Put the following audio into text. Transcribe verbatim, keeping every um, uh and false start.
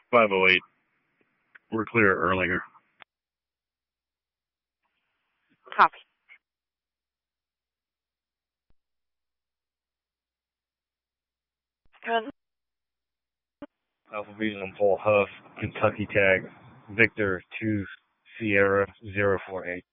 five oh eight. We're clear earlier. Copy. Good. Alpha Regional Paul Huff, Kentucky tag, Victor two Sierra zero four eight.